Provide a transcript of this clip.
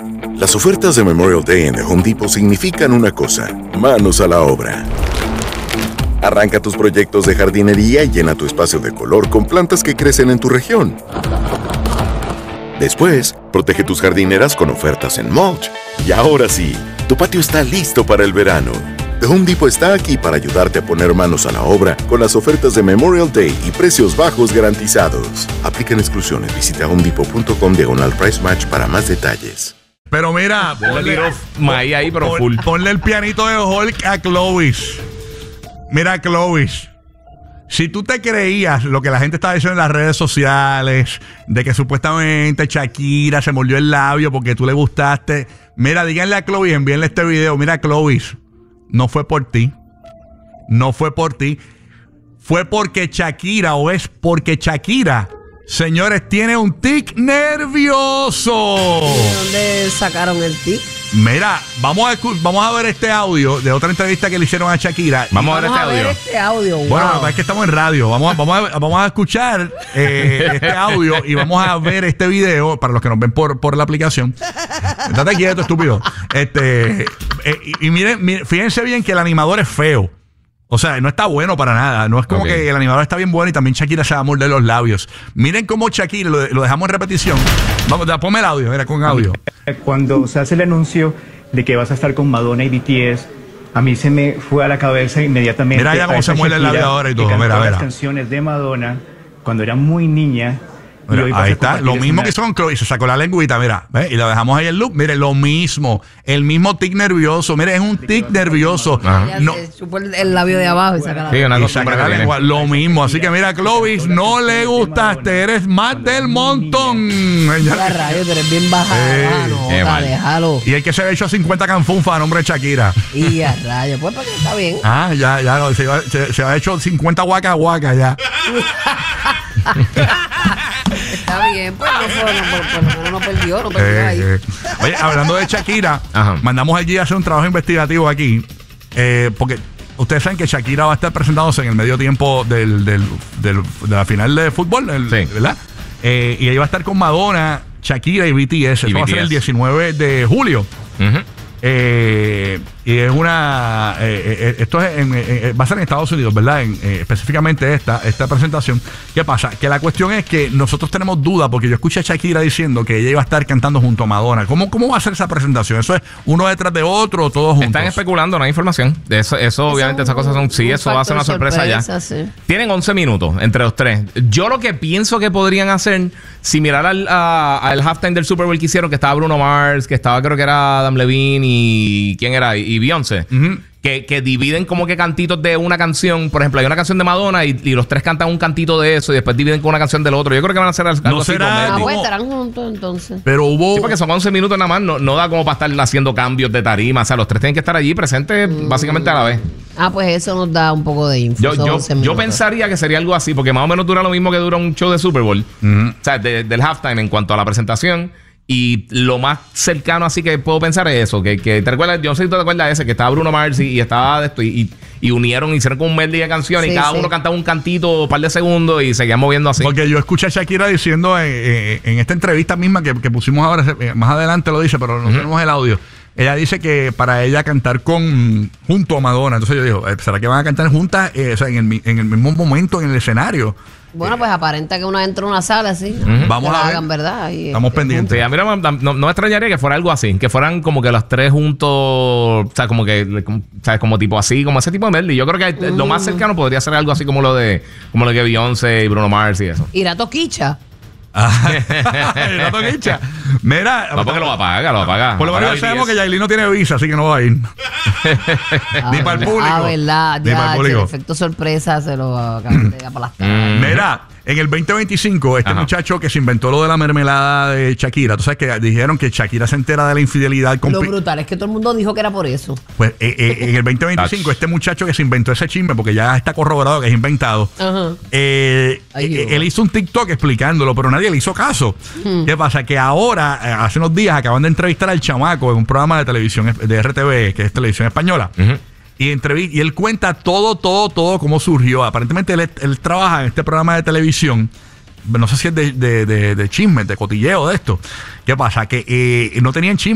Las ofertas de Memorial Day en The Home Depot significan una cosa: manos a la obra. Arranca tus proyectos de jardinería y llena tu espacio de color con plantas que crecen en tu región. Después, protege tus jardineras con ofertas en mulch. Y ahora sí, tu patio está listo para el verano. The Home Depot está aquí para ayudarte a poner manos a la obra con las ofertas de Memorial Day y precios bajos garantizados. Aplican exclusiones. Visita homedepot.com/price match para más detalles. Pero mira, ponle el pianito de Hulk a Clovis. Mira, Clovis, si tú te creías lo que la gente estaba diciendo en las redes sociales, de que supuestamente Shakira se mordió el labio porque tú le gustaste, mira, díganle a Clovis, envíenle este video. Mira, Clovis, no fue por ti. No fue por ti. Fue porque Shakira, o es porque Shakira, señores, tiene un tic nervioso. ¿De dónde sacaron el tic? Mira, vamos a ver este audio de otra entrevista que le hicieron a Shakira. Vamos a ver este audio. Wow. Bueno, es que estamos en radio. Vamos a escuchar este audio y vamos a ver este video para los que nos ven por la aplicación. Estate quieto, estúpido. Y miren, fíjense bien que el animador es feo. O sea, no está bueno para nada. No es como que el animador está bien bueno y también Shakira se va a morder los labios. Miren cómo Shakira, lo dejamos en repetición. Vamos, ponme el audio, mira, con audio. Cuando se hace el anuncio de que vas a estar con Madonna y BTS, a mí se me fue a la cabeza inmediatamente. Mira ya cómo se muerde el labio ahora y todo. Mira. Las canciones de Madonna cuando era muy niña. Mira, ahí está, lo mismo que hizo con Chloe, se sacó la lengüita, mira, ¿ves? Y lo dejamos ahí el loop, mire, lo mismo, el mismo tic nervioso, mire, es un tic nervioso. No, se chupó el labio de abajo y saca la lengua, lo mismo, así que mira, Clovis, no le gustaste, eres más del montón. Ya rayos, eres bien bajada, déjalo. Y el que se ha hecho 50 canfunfas a nombre de Shakira. Y a rayos, pues porque está bien. Se ha hecho 50 guaca ya. Está bien, pues no perdió ahí. Oye, hablando de Shakira, mandamos allí a hacer un trabajo investigativo aquí, porque ustedes saben que Shakira va a estar presentándose en el medio tiempo de la final de fútbol, ¿verdad? Y ahí va a estar con Madonna, Shakira y BTS. Eso va a ser el 19 de julio. Y es una esto es va a ser en Estados Unidos, ¿verdad? Específicamente esta presentación. ¿Qué pasa? Que la cuestión es que nosotros tenemos dudas, porque yo escuché a Shakira diciendo que ella iba a estar cantando junto a Madonna. ¿Cómo va a ser esa presentación? ¿Eso es uno detrás de otro o todos juntos? Están especulando, no hay información. Eso obviamente esas cosas son... Sí, eso va a ser una sorpresa ya. Sí. Tienen 11 minutos entre los tres. Yo lo que pienso que podrían hacer, si mirar al halftime del Super Bowl que hicieron, que estaba Bruno Mars, que estaba, creo que era Adam Levine y... ¿quién era? Y Beyoncé. Que dividen como que cantitos de una canción. Por ejemplo, hay una canción de Madonna y los tres cantan un cantito de eso y después dividen con una canción del otro. Yo creo que van a hacer algo no así. Pues estarán juntos entonces. Pero hubo... Sí, porque son 11 minutos nada más. No da como para estar haciendo cambios de tarima. O sea, los tres tienen que estar allí presentes básicamente a la vez. Pues eso nos da un poco de info. Yo pensaría que sería algo así, porque más o menos dura lo mismo que dura un show de Super Bowl. O sea, del halftime en cuanto a la presentación. Y lo más cercano así que puedo pensar es eso, que te recuerdas, yo no sé si tú te acuerdas de ese, que estaba Bruno Mars y estaba de esto, y hicieron como un medley de canciones, y cada uno cantaba un cantito, un par de segundos, y seguían moviendo así. Porque yo escuché a Shakira diciendo en esta entrevista misma que pusimos ahora, más adelante lo dice, pero no tenemos el audio. Ella dice que para ella cantar junto a Madonna, entonces yo digo, ¿será que van a cantar juntas en el mismo momento en el escenario? Bueno, pues aparenta que uno entra a una sala así. Vamos a ver. Hagan, ¿verdad? Estamos pendientes. Sí, a mí no me extrañaría que fuera algo así, que fueran como que los tres juntos, o sea, como que, ¿sabes? Como tipo así, como ese tipo de medley. Yo creo que lo más cercano podría ser algo así como lo que Beyoncé y Bruno Mars y eso. ¿Irá Toquicha? Mira, no, porque lo va a pagar. Por lo menos sabemos que Yailin no tiene visa, así que no va a ir. Ni para el público. Verdad. Ya, el efecto sorpresa se lo acaban de aplastar. Mira, en el 2025, muchacho que se inventó lo de la mermelada de Shakira, tú sabes que dijeron que Shakira se entera de la infidelidad. Lo brutal es que todo el mundo dijo que era por eso. Pues en el 2025, este muchacho que se inventó ese chisme, porque ya está corroborado que es inventado, él hizo un TikTok explicándolo, pero nadie le hizo caso. ¿Qué pasa? Que ahora, hace unos días, acaban de entrevistar al chamaco en un programa de televisión de RTV, que es televisión española. Y él cuenta todo cómo surgió. Aparentemente él trabaja en este programa de televisión. No sé si es de chismes, de cotilleo de esto. ¿Qué pasa? Que no tenían chismes.